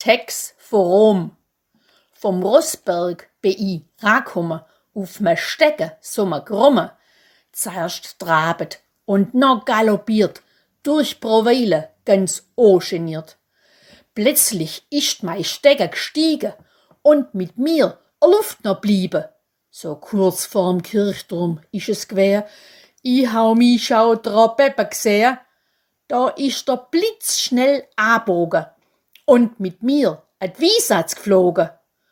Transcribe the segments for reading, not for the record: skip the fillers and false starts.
Tex von Rom. Vom Rossberg bin ich rangekommen, auf me Stecken so me Grumme. Zuerst trabet und noch galoppiert, durch Proweile ganz ungeniert. Plötzlich ist mei Stecker gestiegen und mit mir a Luft noch bliebe. So kurz vorm Kirchturm ist es gewär, ich hau mi schau Peppe gesehen. Da ist der Blitz schnell abogen und mit mir et Wiesatz geflogen.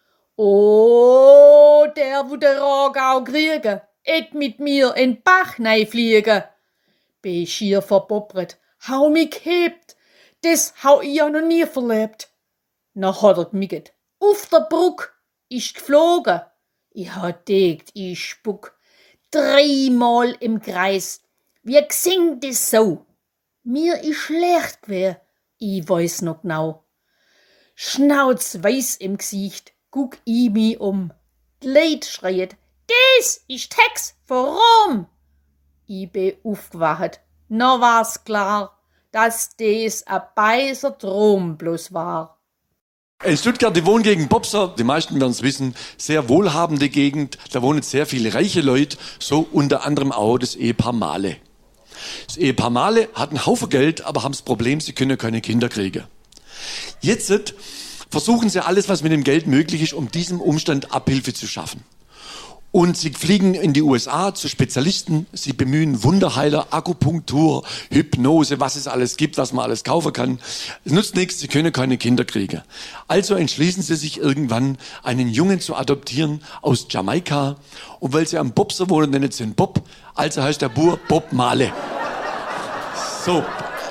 Oh, der wo der Ragau kriege, et mit in in Bach fliegen. Bin schier verboppret, hau mi gehebt, das hau ich ja noch nie verlebt. Noch hat er gmiget, auf der Bruck ist geflogen. Ich hab degt, ich spuck, 3-mal im Kreis. Wie gsingt das so? Mir ist schlecht gewär, ich weiß noch genau. Schnauzweiß im Gesicht, guck ich mi um. Die Leute schreit, das ist Tex von Rom. Ich bin aufgewacht, no war's klar, dass das a beiser Traum bloß war. In Stuttgart, die Wohngegend Bobser, die meisten werden es wissen, sehr wohlhabende Gegend, da wohnen sehr viele reiche Leute, so unter anderem auch das Ehepaar Mahle. Das Ehepaar Mahle hat einen Haufen Geld, aber haben das Problem, sie können keine Kinder kriegen. Jetzt versuchen sie alles, was mit dem Geld möglich ist, um diesem Umstand Abhilfe zu schaffen. Und sie fliegen in die USA zu Spezialisten, sie bemühen Wunderheiler, Akupunktur, Hypnose, was es alles gibt, was man alles kaufen kann. Es nutzt nichts, sie können keine Kinder kriegen. Also entschließen sie sich irgendwann, einen Jungen zu adoptieren aus Jamaika. Und weil sie am Bobser wohnen, nennen sie ihn Bob, also heißt der Bur Bob Mahle. So.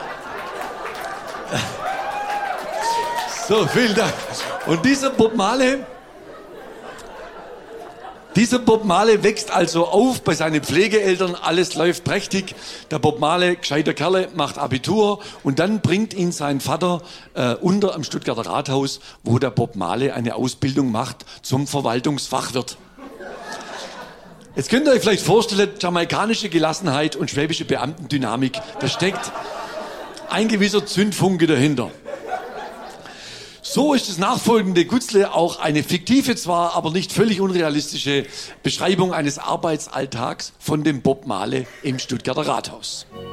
So, vielen Dank. Und dieser Bob Mahle wächst also auf bei seinen Pflegeeltern, alles läuft prächtig. Der Bob Mahle, gescheiter Kerle, macht Abitur und dann bringt ihn sein Vater unter am Stuttgarter Rathaus, wo der Bob Mahle eine Ausbildung macht zum Verwaltungsfachwirt. Jetzt könnt ihr euch vielleicht vorstellen, jamaikanische Gelassenheit und schwäbische Beamtendynamik, da steckt ein gewisser Zündfunke dahinter. So ist das nachfolgende Gutzle auch eine fiktive zwar, aber nicht völlig unrealistische Beschreibung eines Arbeitsalltags von dem Bob Mahle im Stuttgarter Rathaus.